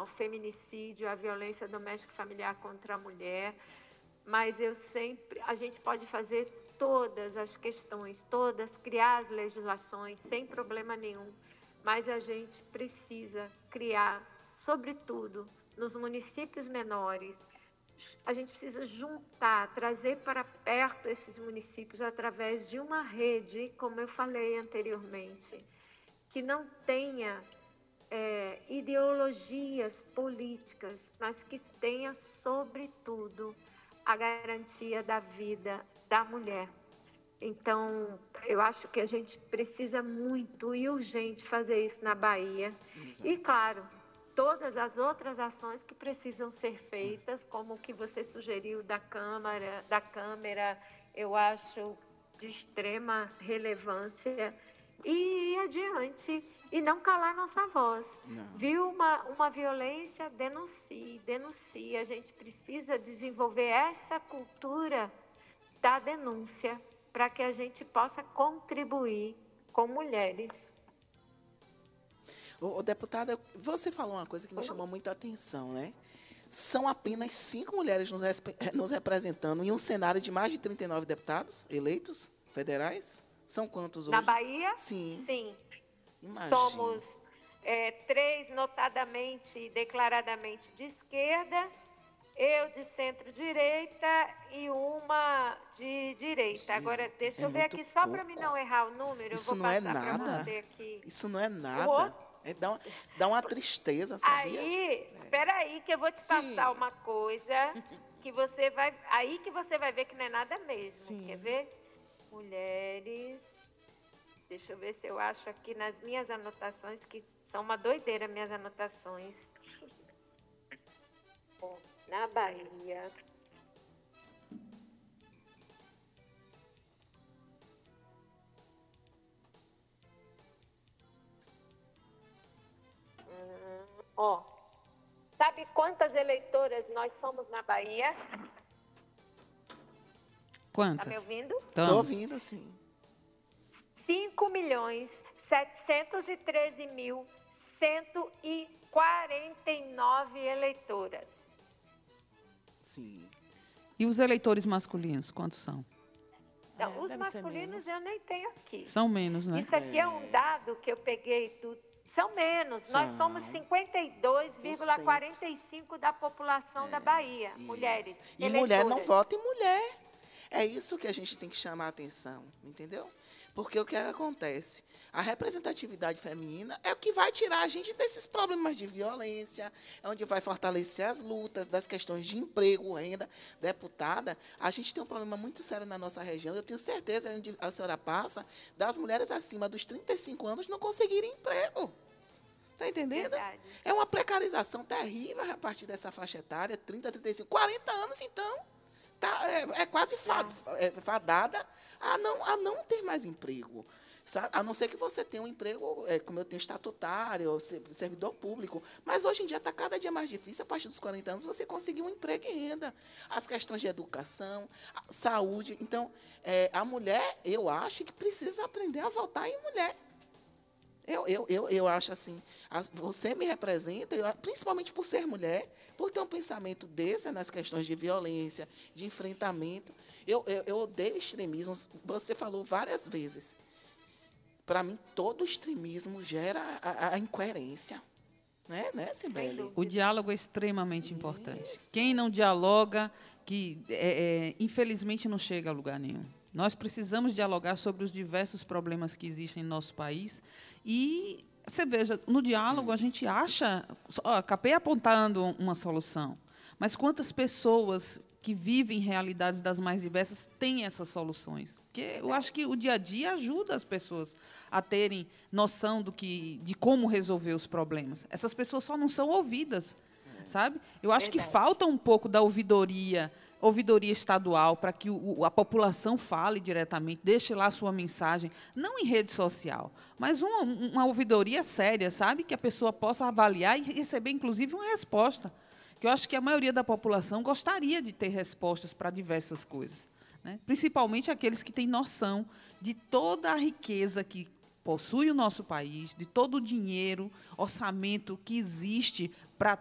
ao feminicídio, à violência doméstica e familiar contra a mulher, mas a gente pode fazer todas as questões, todas, criar as legislações sem problema nenhum, mas a gente precisa criar, sobretudo, nos municípios menores, a gente precisa juntar, trazer para perto esses municípios através de uma rede, como eu falei anteriormente, que não tenha ideologias políticas, mas que tenha, sobretudo, a garantia da vida da mulher. Então, eu acho que a gente precisa muito e urgente fazer isso na Bahia. Exato. E, claro, todas as outras ações que precisam ser feitas, como o que você sugeriu da Câmara, eu acho de extrema relevância, e ir adiante e não calar nossa voz. Não. Viu uma violência, denuncie. A gente precisa desenvolver essa cultura da denúncia para que a gente possa contribuir com mulheres. Deputada, você falou uma coisa que me chamou muita atenção, né? São apenas 5 mulheres nos representando em um cenário de mais de 39 deputados eleitos federais? São quantos hoje? Na Bahia? Sim. Sim. Imagina. Somos 3 notadamente e declaradamente de esquerda, eu de centro-direita e uma de direita. Sim. Agora, deixa eu ver aqui, só para mim não errar o número, isso eu vou passar para você aqui. Isso não é nada. Dá uma tristeza, sabia? Espera aí que eu vou te passar uma coisa que você vai... Aí que você vai ver que não é nada mesmo. Sim. Quer ver? Mulheres... Deixa eu ver se eu acho aqui nas minhas anotações, que são uma doideira minhas anotações. Na Bahia... Sabe quantas eleitoras nós somos na Bahia? Quantas? Está me ouvindo? Estou ouvindo, sim. 5.713.149 eleitoras. Sim. E os eleitores masculinos, quantos são? Não, os masculinos eu nem tenho aqui. São menos, né? Isso aqui é um dado que eu peguei São menos. Nós somos 52,45% da população da Bahia, isso. Mulheres. E mulher não vota em mulher. É isso que a gente tem que chamar a atenção, entendeu? Porque o que acontece? A representatividade feminina é o que vai tirar a gente desses problemas de violência, é onde vai fortalecer as lutas, das questões de emprego, renda. Deputada, a gente tem um problema muito sério na nossa região, eu tenho certeza, onde a senhora passa, das mulheres acima dos 35 anos não conseguirem emprego. Está entendendo? Verdade. É uma precarização terrível a partir dessa faixa etária, 30, 35, 40 anos, então... É quase fadada a não ter mais emprego. Sabe? A não ser que você tenha um emprego, como eu tenho, estatutário, servidor público. Mas hoje em dia está cada dia mais difícil, a partir dos 40 anos, você conseguir um emprego e renda. As questões de educação, saúde. Então, a mulher, eu acho que precisa aprender a votar em mulher. Eu acho assim, você me representa, principalmente por ser mulher, por ter um pensamento desse nas questões de violência, de enfrentamento. Eu odeio extremismos, você falou várias vezes. Para mim, todo extremismo gera a incoerência. Né, Cibele? O diálogo é extremamente importante. Quem não dialoga, infelizmente não chega a lugar nenhum. Nós precisamos dialogar sobre os diversos problemas que existem no nosso país. E você veja, no diálogo a gente acha... acabei apontando uma solução, mas quantas pessoas que vivem realidades das mais diversas têm essas soluções? Porque eu acho que o dia a dia ajuda as pessoas a terem noção de como resolver os problemas. Essas pessoas só não são ouvidas, sabe? Eu acho que falta um pouco da ouvidoria estadual, para que a população fale diretamente, deixe lá a sua mensagem, não em rede social, mas uma ouvidoria séria, sabe? Que a pessoa possa avaliar e receber, inclusive, uma resposta. Que eu acho que a maioria da população gostaria de ter respostas para diversas coisas, né? Principalmente aqueles que têm noção de toda a riqueza que possui o nosso país, de todo o dinheiro, orçamento que existe para